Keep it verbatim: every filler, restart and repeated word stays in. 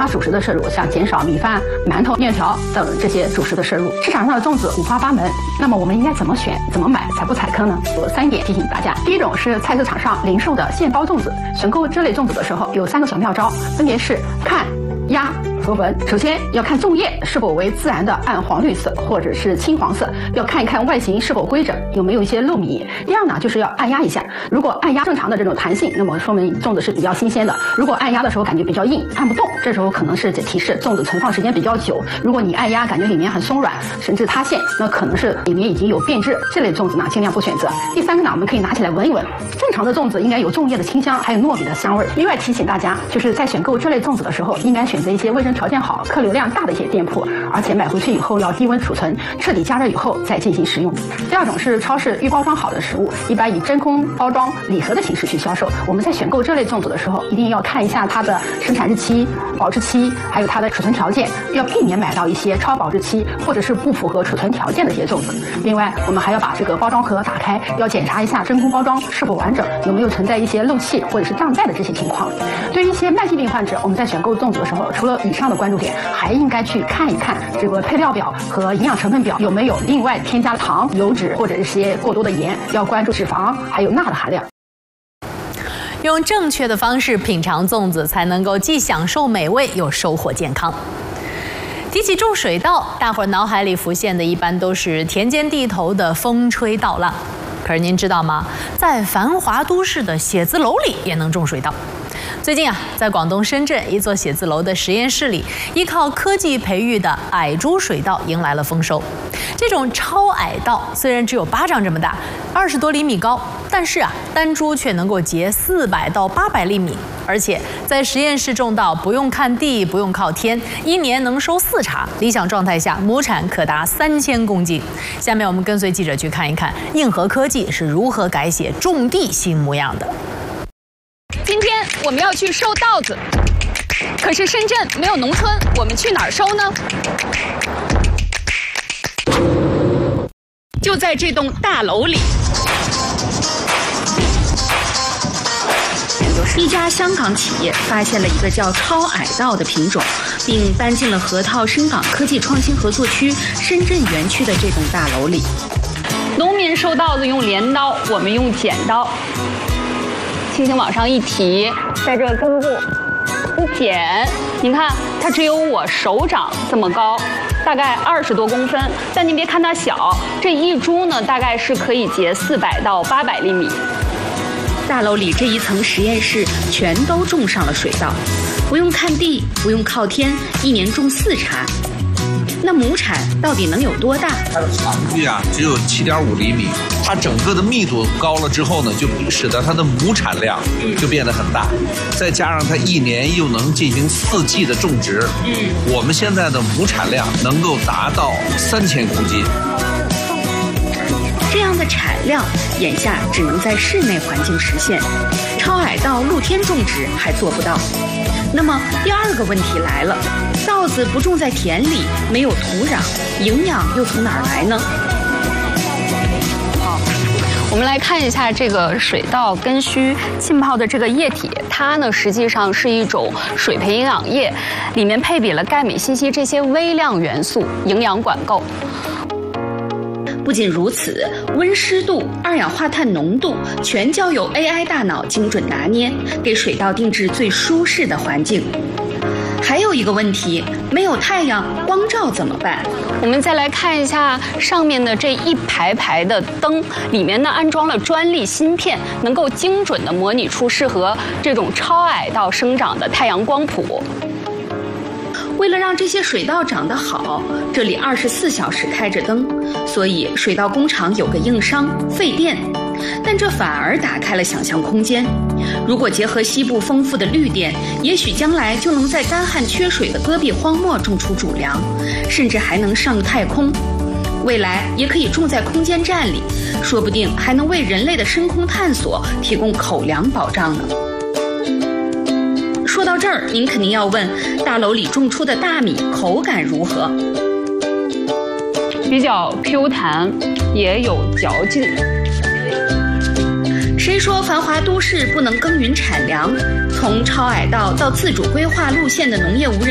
他主食的摄入，像减少米饭、馒头、面条等这些主食的摄入。市场上的粽子五花八门，那么我们应该怎么选、怎么买才不踩坑呢？有三点提醒大家。第一种是菜市场上零售的现包粽子，选购这类粽子的时候有三个小妙招，分别是看、压和闻。首先要看粽叶是否为自然的暗黄绿色或者是青黄色，要看一看外形是否规整，有没有一些漏米。第二呢，就是要按压一下，如果按压正常的这种弹性，那么说明粽子是比较新鲜的。如果按压的时候感觉比较硬，按不动，这时候可能是提示粽子存放时间比较久。如果你按压感觉里面很松软，甚至塌陷，那可能是里面已经有变质，这类粽子呢尽量不选择。第三个呢，我们可以拿起来闻一闻，正常的粽子应该有粽叶的清香，还有糯米的香味。另外提醒大家，就是在选购这类粽子的时候，应该选择一些卫生条件好、客流量大的一些店铺，而且买回去以后要低温储存，彻底加热以后再进行食用。第二种是超市预包装好的食物，一般以真空包装礼盒的形式去销售。我们在选购这类粽子的时候，一定要看一下它的生产日期、保质期，还有它的储存条件，要避免买到一些超保质期或者是不符合储存条件的一些粽子。另外，我们还要把这个包装盒打开，要检查一下真空包装是否完整，有没有存在一些漏气或者是胀带的这些情况。对于一些慢性病患者，我们在选购粽子的时候，除了以上的关注点，还应该去看一看这个配料表和营养成分表有没有另外添加糖、油脂或者一些过多的盐，要关注脂肪还有钠的含量。 用正确的方式品尝粽子，才能够既享受美味又收获健康。提起种水稻，大伙儿脑海里浮现的一般都是田间地头的风吹稻浪。可是您知道吗？在繁华都市的写字楼里也能种水稻。最近啊，在广东深圳一座写字楼的实验室里，依靠科技培育的矮株水稻迎来了丰收。这种超矮稻虽然只有巴掌这么大，二十多厘米高，但是啊，单株却能够结四百到八百厘米，而且在实验室种稻不用看地，不用靠天，一年能收四茬，理想状态下亩产可达三千公斤。下面我们跟随记者去看一看硬核科技是如何改写种地新模样的。 今天我们要去收稻子，可是深圳没有农村，我们去哪儿收呢？就在这栋大楼里， 一家香港企业发现了一个叫超矮稻的品种，并搬进了河套深港科技创新合作区深圳园区的这栋大楼里。 农民收稻子用镰刀，我们用剪刀，轻轻往上一提，在这个根部一剪，你看它只有我手掌这么高，大概二十多公分。但您别看它小，这一株呢大概是可以结四百到八百厘米。 大楼里这一层实验室全都种上了水稻，不用看地，不用靠天，一年种四茬。那亩产到底能有多大？ 它的长距啊只有七点五厘米，它整个的密度高了之后呢，就使得它的亩产量就变得很大。再加上它一年又能进行四季的种植，我们现在的亩产量能够达到三千公斤。 这样的产量，眼下只能在室内环境实现，超矮稻露天种植还做不到。那么第二个问题来了，稻子不种在田里，没有土壤，营养又从哪儿来呢？ 好，我们来看一下这个水稻根须浸泡的这个液体，它呢实际上是一种水培营养液，里面配比了钙、镁、锌、硒这些微量元素，营养管够。 不仅如此，温湿度、二氧化碳浓度全交由 A I 大脑精准拿捏，给水稻定制最舒适的环境。还有一个问题，没有太阳，光照怎么办？ 我们再来看一下上面的这一排排的灯，里面呢安装了专利芯片，能够精准地模拟出适合这种超矮稻生长的太阳光谱。 为了让这些水稻长得好，这里二十四小时开着灯，所以水稻工厂有个硬伤，费电。但这反而打开了想象空间。如果结合西部丰富的绿电，也许将来就能在干旱缺水的戈壁荒漠种出主粮，甚至还能上太空。未来也可以种在空间站里，说不定还能为人类的深空探索提供口粮保障呢。说到这儿，您肯定要问，大楼里种出的大米口感如何？ 比较 Q 弹，也有嚼劲。 谁说繁华都市不能耕耘产粮？从超矮稻到自主规划路线的农业无人